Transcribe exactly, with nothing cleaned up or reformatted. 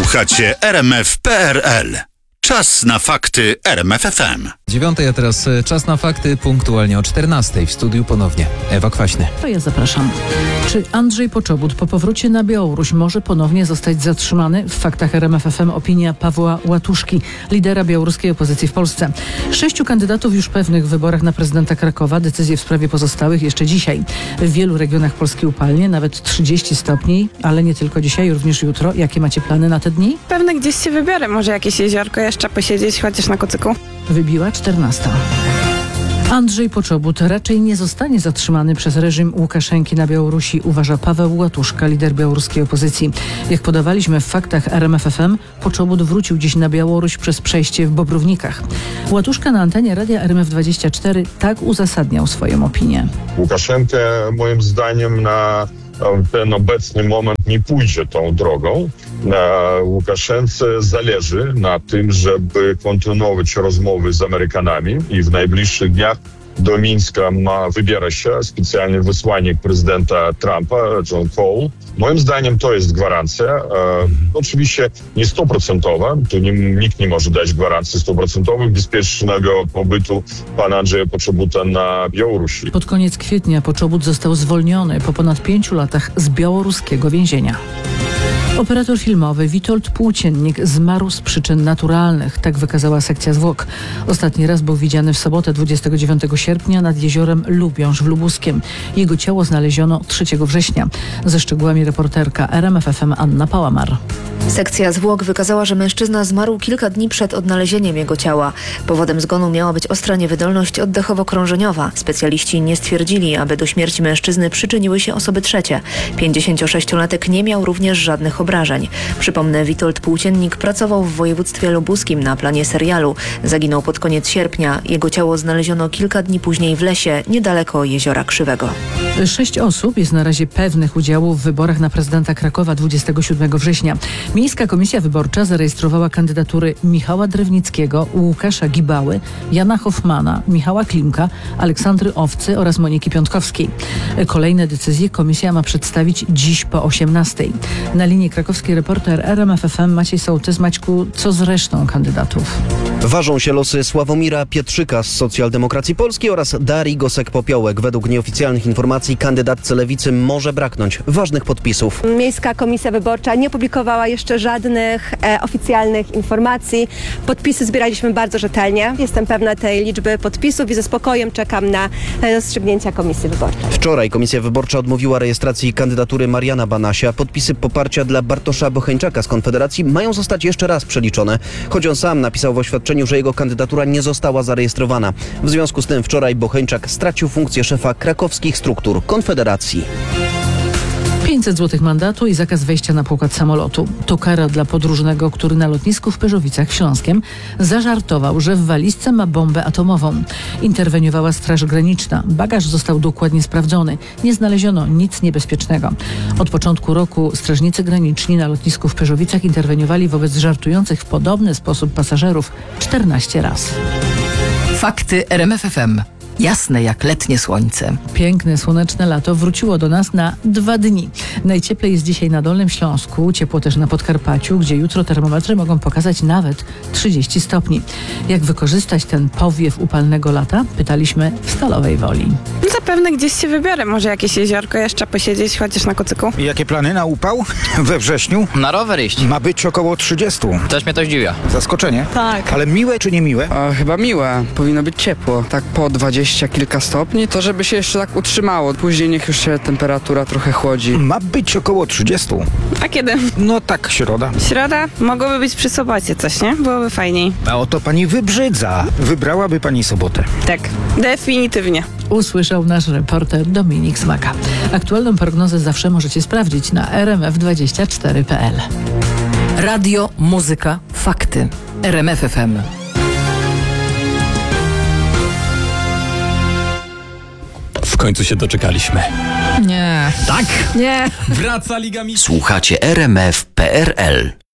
Słuchacie R M F kropka P R L. Czas na fakty R M F F M. Dziewiątej, a teraz czas na fakty punktualnie o czternastej. W studiu ponownie Ewa Kwaśny. To ja zapraszam. Czy Andrzej Poczobut po powrocie na Białoruś może ponownie zostać zatrzymany? W faktach R M F F M opinia Pawła Łatuszki, lidera białoruskiej opozycji w Polsce. Sześciu kandydatów już pewnych w wyborach na prezydenta Krakowa. Decyzje w sprawie pozostałych jeszcze dzisiaj. W wielu regionach Polski upalnie, nawet trzydzieści stopni, ale nie tylko dzisiaj, również jutro. Jakie macie plany na te dni? Pewnie gdzieś się wybiorę, może jakieś jeziorko jeszcze posiedzieć, chociaż na kocyku. Wybiła czternasta. Andrzej Poczobut raczej nie zostanie zatrzymany przez reżim Łukaszenki na Białorusi, uważa Paweł Łatuszka, lider białoruskiej opozycji. Jak podawaliśmy w faktach R M F F M, Poczobut wrócił dziś na Białoruś przez przejście w Bobrownikach. Łatuszka na antenie Radia R M F dwadzieścia cztery tak uzasadniał swoją opinię. Łukaszenka moim zdaniem na ten obecny moment nie pójdzie tą drogą. Łukaszence zależy na tym, żeby kontynuować rozmowy z Amerykanami i w najbliższych dniach do Mińska ma wybierać się specjalny wysłannik prezydenta Trumpa, John Cole. Moim zdaniem to jest gwarancja. E, oczywiście nie stuprocentowa, to nie, nikt nie może dać gwarancji stuprocentowej bezpiecznego pobytu pana Andrzeja Poczobuta na Białorusi. Pod koniec kwietnia Poczobut został zwolniony po ponad pięciu latach z białoruskiego więzienia. Operator filmowy Witold Płóciennik zmarł z przyczyn naturalnych, tak wykazała sekcja zwłok. Ostatni raz był widziany w sobotę dwudziestego dziewiątego sierpnia nad jeziorem Lubiąż w Lubuskiem. Jego ciało znaleziono trzeciego września. Ze szczegółami reporterka R M F F M Anna Pałamar. Sekcja zwłok wykazała, że mężczyzna zmarł kilka dni przed odnalezieniem jego ciała. Powodem zgonu miała być ostra niewydolność oddechowo-krążeniowa. Specjaliści nie stwierdzili, aby do śmierci mężczyzny przyczyniły się osoby trzecie. pięćdziesięciosześciolatek nie miał również żadnych obrażeń. Przypomnę, Witold Płóciennik pracował w województwie lubuskim na planie serialu. Zaginął pod koniec sierpnia. Jego ciało znaleziono kilka dni później w lesie, niedaleko Jeziora Krzywego. Sześć osób jest na razie pewnych udziału w wyborach na prezydenta Krakowa dwudziestego siódmego września. Miejska Komisja Wyborcza zarejestrowała kandydatury Michała Drewnickiego, Łukasza Gibały, Jana Hoffmana, Michała Klimka, Aleksandry Owcy oraz Moniki Piątkowskiej. Kolejne decyzje komisja ma przedstawić dziś po osiemnastej. Na linii krakowskiej reporter R M F F M Maciej Sołtys. Maćku, co z resztą kandydatów? Ważą się losy Sławomira Pietrzyka z Socjaldemokracji Polskiej oraz Darii Gosek-Popiołek. Według nieoficjalnych informacji kandydatce Lewicy może braknąć ważnych podpisów. Miejska Komisja Wyborcza nie opublikowała jeszcze żadnych e, oficjalnych informacji. Podpisy zbieraliśmy bardzo rzetelnie. Jestem pewna tej liczby podpisów i ze spokojem czekam na e, rozstrzygnięcia Komisji Wyborczej. Wczoraj Komisja Wyborcza odmówiła rejestracji kandydatury Mariana Banasia. Podpisy poparcia dla Bartosza Bocheńczaka z Konfederacji mają zostać jeszcze raz przeliczone, choć on sam napisał w oświadczeniu, że jego kandydatura nie została zarejestrowana. W związku z tym wczoraj Bocheńczak stracił funkcję szefa krakowskich struktur Konfederacji. pięćset złotych mandatu i zakaz wejścia na pokład samolotu. To kara dla podróżnego, który na lotnisku w Pyrzowicach Śląskiem zażartował, że w walizce ma bombę atomową. Interweniowała Straż Graniczna. Bagaż został dokładnie sprawdzony. Nie znaleziono nic niebezpiecznego. Od początku roku strażnicy graniczni na lotnisku w Pyrzowicach interweniowali wobec żartujących w podobny sposób pasażerów czternaście razy. Fakty R M F F M. Jasne jak letnie słońce. Piękne, słoneczne lato wróciło do nas na dwa dni. Najcieplej jest dzisiaj na Dolnym Śląsku, ciepło też na Podkarpaciu, gdzie jutro termometry mogą pokazać nawet trzydzieści stopni. Jak wykorzystać ten powiew upalnego lata? Pytaliśmy w Stalowej Woli. Zapewne gdzieś się wybiorę, może jakieś jeziorko jeszcze posiedzieć, chociaż na kocyku. Jakie plany na upał we wrześniu? Na rower iść. Ma być około trzydzieści. Też mnie to zdziwia. Zaskoczenie? Tak. Ale miłe czy niemiłe? A, chyba miłe. Powinno być ciepło. Tak po dwadzieścia kilka stopni, to żeby się jeszcze tak utrzymało. Później niech już się temperatura trochę chłodzi. Ma być około trzydzieści. A kiedy? No tak, środa. Środa? Mogłoby być przy sobocie coś, nie? Byłoby fajniej. A oto pani wybrzydza. Wybrałaby pani sobotę. Tak, definitywnie. Usłyszał nasz reporter Dominik Smaka. Aktualną prognozę zawsze możecie sprawdzić na R M F dwadzieścia cztery kropka P L. Radio, muzyka, fakty. R M F F M. W końcu się doczekaliśmy. Nie. Tak? Nie. Wraca Liga Mistrzów. Słuchacie R M F kropka P R L.